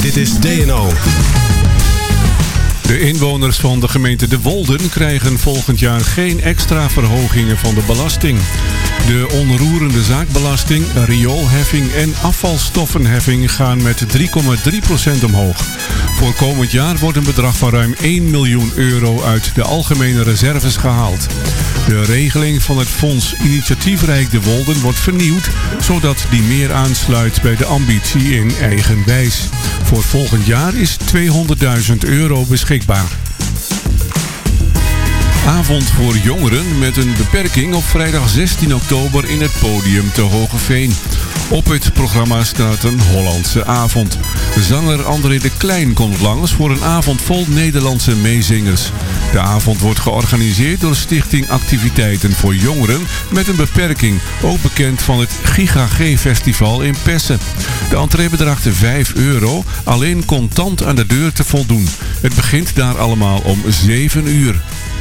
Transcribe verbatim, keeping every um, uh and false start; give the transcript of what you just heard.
Dit is D N O. De inwoners van de gemeente De Wolden krijgen volgend jaar geen extra verhogingen van de belasting. De onroerende zaakbelasting, rioolheffing en afvalstoffenheffing gaan met drie komma drie procent omhoog. Voor komend jaar wordt een bedrag van ruim één miljoen euro uit de algemene reserves gehaald. De regeling van het fonds Initiatiefrijk De Wolden wordt vernieuwd, zodat die meer aansluit bij de ambitie in eigen wijs. Voor volgend jaar is tweehonderdduizend euro beschikbaar. Avond voor jongeren met een beperking op vrijdag zestien oktober in het Podium te Hoogeveen. Op het programma staat een Hollandse avond. Zanger André de Klein komt langs voor een avond vol Nederlandse meezingers. De avond wordt georganiseerd door Stichting Activiteiten voor Jongeren met een beperking, ook bekend van het Giga G-festival in Pessen. De entree bedraagt vijf euro, alleen contant aan de deur te voldoen. Het begint daar allemaal om zeven uur.